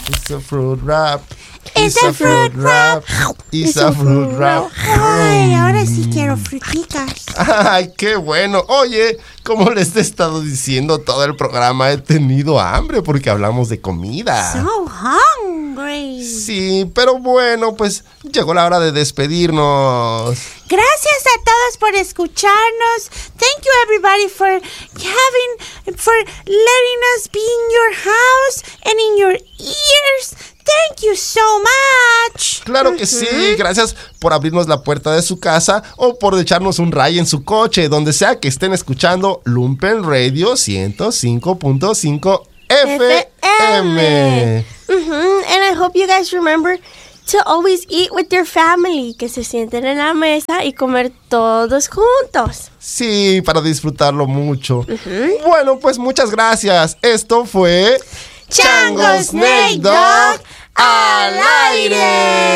It's a fruit wrap. It's a fruit wrap. It's a fruit wrap. Ay, ahora sí quiero fruticas. Ay, qué bueno. Oye, como les he estado diciendo todo el programa, he tenido hambre porque hablamos de comida. So hungry. Sí, pero bueno, pues llegó la hora de despedirnos. Gracias a todos por escucharnos. Thank you everybody for letting us be in your house and in your ears. Thank you so much. Claro que sí, gracias por abrirnos la puerta de su casa o por echarnos un ray en su coche, donde sea que estén escuchando Lumpen Radio 105.5 FM. And I hope you guys remember to always eat with your family, que se sienten en la mesa y comer todos juntos. Sí, para disfrutarlo mucho. Bueno, pues muchas gracias. Esto fue Chango Snake Dog al aire.